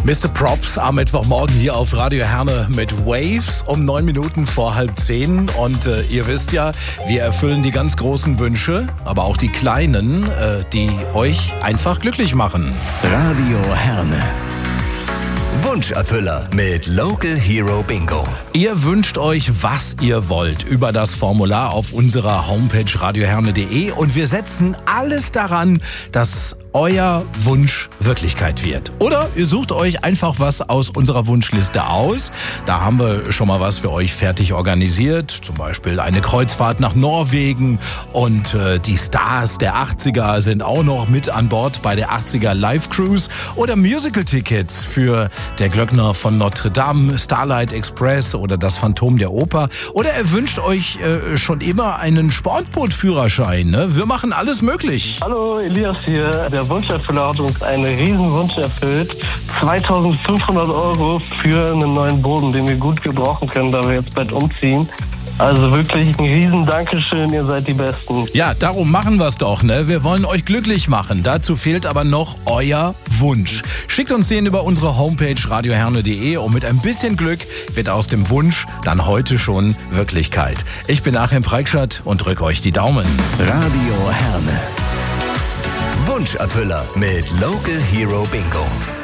Mr. Props am Mittwochmorgen hier auf Radio Herne mit Waves um 9 Minuten vor 9:30. Und ihr wisst ja, wir erfüllen die ganz großen Wünsche, aber auch die kleinen, die euch einfach glücklich machen. Radio Herne. Wunscherfüller mit Local Hero Bingo. Ihr wünscht euch, was ihr wollt, über das Formular auf unserer Homepage radioherne.de und wir setzen alles daran, dass euer Wunsch Wirklichkeit wird. Oder ihr sucht euch einfach was aus unserer Wunschliste aus. Da haben wir schon mal was für euch fertig organisiert. Zum Beispiel eine Kreuzfahrt nach Norwegen. Und die Stars der 80er sind auch noch mit an Bord bei der 80er Live Cruise. Oder Musical-Tickets für Der Glöckner von Notre Dame, Starlight Express oder das Phantom der Oper. Oder ihr wünscht euch schon immer einen Sportbootführerschein. Ne? Wir machen alles möglich. Hallo, Elias hier. Der Wunscherfüller hat uns einen riesen Wunsch erfüllt. 2.500 € für einen neuen Boden, den wir gut gebrauchen können, da wir jetzt bald umziehen. Also wirklich ein riesen Dankeschön, ihr seid die Besten. Ja, darum machen wir es doch, ne? Wir wollen euch glücklich machen. Dazu fehlt aber noch euer Wunsch. Schickt uns den über unsere Homepage radioherne.de und mit ein bisschen Glück wird aus dem Wunsch dann heute schon Wirklichkeit. Ich bin Achim Preikschat und drück euch die Daumen. Radio Herne. Wunscherfüller mit Local Hero Bingo.